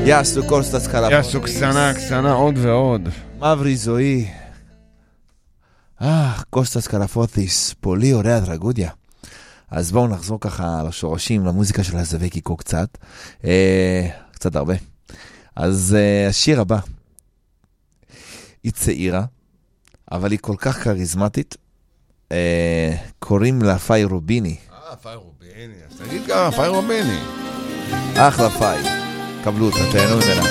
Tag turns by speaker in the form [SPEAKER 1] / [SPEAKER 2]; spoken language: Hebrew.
[SPEAKER 1] יעשו קוסטס קלפוטיס.
[SPEAKER 2] יעשו קסנה, עוד ועוד.
[SPEAKER 1] מברי זוהי. קוסטס קלפוטיס, פולי עורי הדרגודיה. אז בואו נחזור ככה לשורשים, למוזיקה של הזווקיקו קצת. קצת הרבה. אז השיר הבא. היא צעירה, אבל היא כל כך קריזמטית. קוראים לה פאי רוביני.
[SPEAKER 2] פאי רוביני. אז תגיד גם, פאי רוביני.
[SPEAKER 1] אחלה פאי. קבלו אותה, תהנו ממנה.